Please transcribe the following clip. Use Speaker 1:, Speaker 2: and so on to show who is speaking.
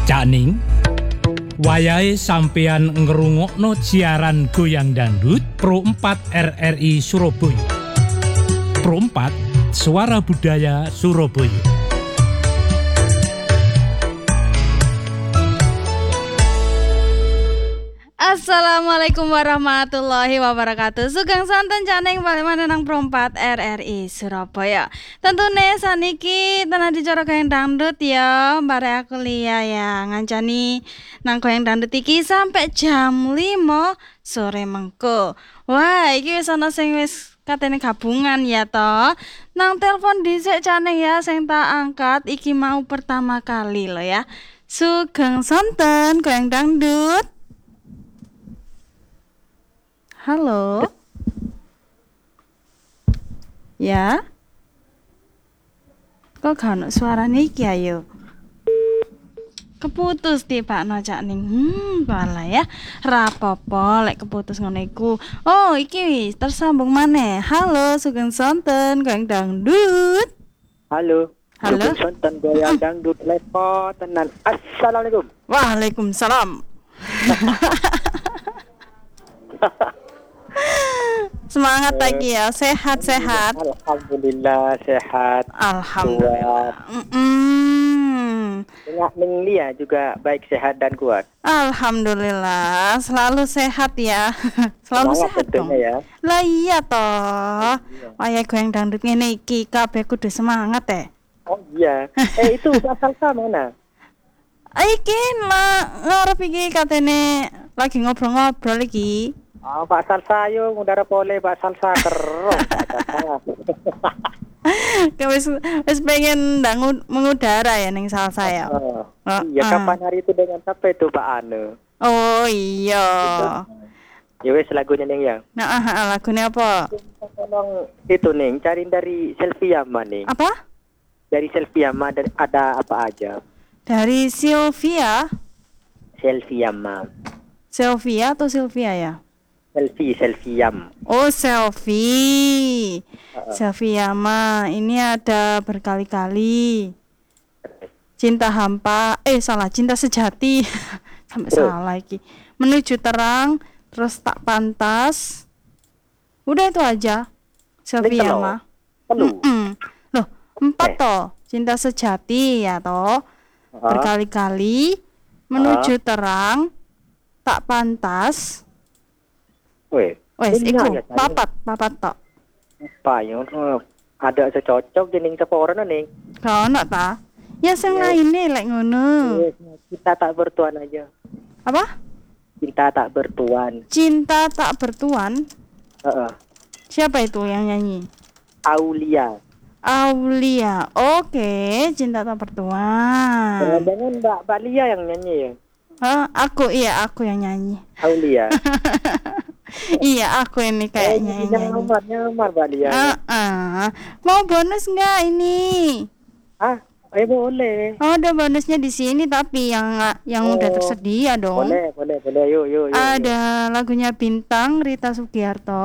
Speaker 1: Caning, wayahe sampeyan ngrungokno siaran Goyang Dangdut Pro 4 RRI Surabaya. Pro 4, Suara Budaya Surabaya.
Speaker 2: Assalamualaikum warahmatullahi wabarakatuh. Sugeng santen Caning bali maneh nang Pro 4 RRI Surabaya. Tentune saniki tenan dicara Goyang Dangdut ya, bare aku liya ya ngancani nang Goyang Dangdut iki sampai jam 5 sore mengko. Wah, iki wis ana sing wis katene gabungan ya toh. Nang telepon dhisik Caning ya sing tak angkat iki mau pertama kali lo ya. Sugeng santen Goyang Dangdut. Halo. Ya. Kok gak ono suarane iki ayo. Keputus tibakno Cak Ning. Bala ya. Rapopo lek keputus ngono iku. Oh, iki wis tersambung maneh. Halo, sugeng sonten Goyang Dangdut.
Speaker 3: Halo.
Speaker 2: Halo.
Speaker 3: Sugeng sonten Goyang Dangdut lepo tenan. Assalamualaikum.
Speaker 2: Waalaikumsalam. Semangat lagi ya, sehat-sehat.
Speaker 3: Alhamdulillah sehat.
Speaker 2: Alhamdulillah.
Speaker 3: Kuat. Ning Lia juga baik sehat dan kuat.
Speaker 2: Alhamdulillah, selalu sehat ya. Selalu
Speaker 3: Semangat
Speaker 2: sehat dong.
Speaker 3: tentunya ya.
Speaker 2: Lah iya toh. Wayah Goyang Dangdut ngene iki kabeh kudu semangat
Speaker 3: Oh iya. Itu asal mana?
Speaker 2: Iki ngarep iki katene lagi ngobrol-ngobrol iki.
Speaker 3: Oh, Pak Salsa yo ngudara pole Pak Salsa terus.
Speaker 2: Wis pengen mengudara ya ning salsa ya.
Speaker 3: Iya, kapan hari itu dengan siapa itu Pak Anu?
Speaker 2: Oh iya.
Speaker 3: Ya wes lagunya ning ya.
Speaker 2: Nah, lagunya apa?
Speaker 3: Tolong itu ning cariin dari Selviama nih.
Speaker 2: Apa?
Speaker 3: Dari Selviama ada apa aja?
Speaker 2: Dari Sylvia.
Speaker 3: Selviama.
Speaker 2: Sylvia atau Sylvia ya?
Speaker 3: Selviam.
Speaker 2: Oh, selfie. Sylvia mah ini ada berkali-kali. Cinta hampa, salah, cinta sejati. Sampai salah iki. Menuju terang, terus tak pantas. Udah itu aja. Sylvia mah. Loh, 4 toh. Cinta sejati ya toh. Berkali-kali, menuju terang, tak pantas. Wes iku papat tok.
Speaker 3: Apa yo ada cocok jening seporan ning.
Speaker 2: Gak ono ta? Ya sing lainnya lek ngono.
Speaker 3: Kita tak bertuan aja.
Speaker 2: Apa?
Speaker 3: Cinta tak bertuan.
Speaker 2: Cinta tak bertuan?
Speaker 3: Heeh.
Speaker 2: Siapa itu yang nyanyi?
Speaker 3: Aulia.
Speaker 2: Oke, cinta tak bertuan.
Speaker 3: Jangan-jangan Mbak Lia yang nyanyi ya?
Speaker 2: Aku yang nyanyi.
Speaker 3: Aulia.
Speaker 2: Iya, aku ini kayaknya yang nyanyi.
Speaker 3: Nyamar Mbak Lia.
Speaker 2: Mau bonus nggak ini?
Speaker 3: Boleh.
Speaker 2: Oh, ada bonusnya di sini tapi yang udah tersedia dong.
Speaker 3: Boleh. Yuk.
Speaker 2: Ada lagunya Bintang Rita Sugiarto.